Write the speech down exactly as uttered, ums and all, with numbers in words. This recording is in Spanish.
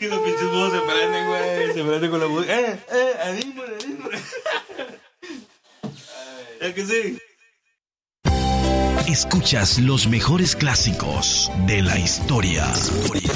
Y los pinches búhos se prenden, güey. Se prenden con la música. ¡Eh, eh! ¡Anímale, anímale! ¿Es que sí? Escuchas los mejores clásicos de la historia.